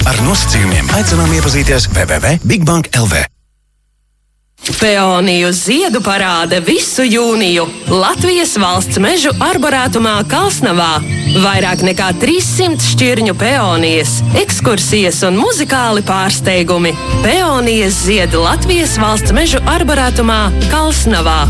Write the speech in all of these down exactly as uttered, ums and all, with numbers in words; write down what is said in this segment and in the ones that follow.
ar nosacījumiem aicinām iepazīties w w w punkt bigbank punkt l v. Peoniju ziedu parāde visu jūniju Latvijas valsts mežu arborētumā Kalsnavā. Vairāk nekā trīssimt šķirņu peonijas, ekskursijas un muzikāli pārsteigumi. Peonijas ziedi Latvijas valsts mežu arborētumā Kalsnavā.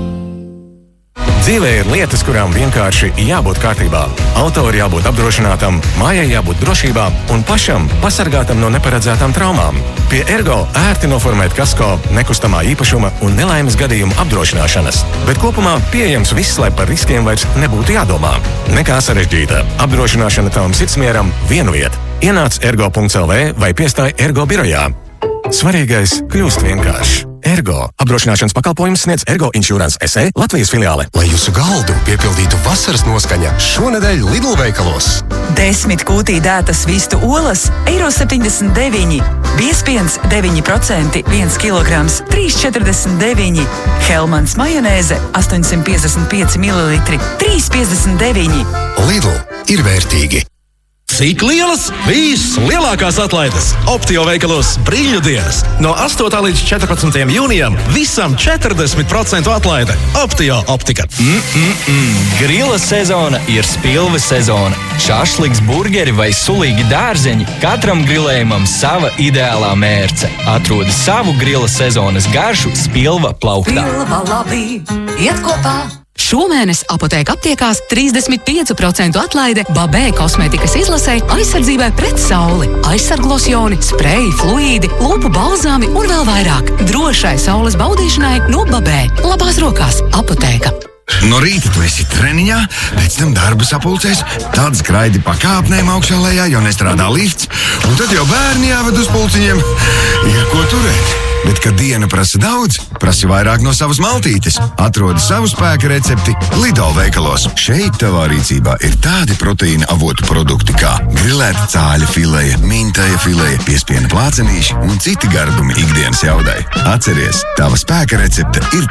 Dzīvē ir lietas, kurām vienkārši jābūt kārtībā. Auto ir jābūt apdrošinātam, mājai jābūt drošībā un pašam pasargātam no neparedzētām traumām. Pie Ergo ērti noformēt kasko, nekustamā īpašuma un nelaimes gadījumu apdrošināšanas. Bet kopumā pieejams viss, lai par riskiem vairs nebūtu jādomā. Nekā sarežģīta. Apdrošināšana tavam sirdsmieram vienu vietu. Ienāc ergo punkts l v vai piestāj Ergo birojā. Svarīgais kļūst vienkāršs. Ergo. Apdrošināšanas pakalpojums sniedz Ergo Insurance S A Latvijas filiāle. Lai jūsu galdu piepildītu vasaras noskaņa, šonedēļ Lidl veikalos. Desmit kūtī dētas vistu olas, eiro septiņdesmit deviņi. Biespiens deviņi procenti, viens kilograms, trīs četrdesmit deviņi. Helmans majonēze, astoņsimt piecdesmit pieci mililitri, trīs piecdesmit deviņi. Lidl ir vērtīgi. Cik lielas? Viss lielākās atlaides Optio veikalos brīļu dienas. No astotā līdz četrpadsmitajam jūnijam visam četrdesmit procentu atlaide. Optio optika. Mm-mm-mm. Grila sezona ir spilve sezona. Šašliks, burgeri vai sulīgi dārzeņi. Katram grilējumam sava ideālā mērce. Atrodi savu grila sezonas garšu Spilva plauktā. Pilva labi, iet kopā. Šomēnes Apoteka aptiekās trīsdesmit pieci procenti atlaide Babē kosmētikas izlasē aizsardzībai pret sauli. Aizsarglosjoni, spreji, fluīdi, lūpu balzāmi un vēl vairāk. Drošai saules baudīšanai no Babē. Labās rokās Apoteka. No rīta tu esi treniņā, pēc tam darba sapulcēs, tad skraidi pa kāpnēm augšā lejā, jo nestrādā lifts, un tad jau bērni jāved uz pulciņiem. Ir ko turēt. Bet, kad diena prasa daudz, prasi vairāk no savas maltītes. Atrodi savu spēka recepti Lidl veikalos. Šeit tavā rīcībā ir tādi proteīna avotu produkti kā grilēta cāļa fileja, mintaja fileja, piespiena plācenīši un citi gardumi ikdienas jaudai. Atceries, tava spēka recepte ir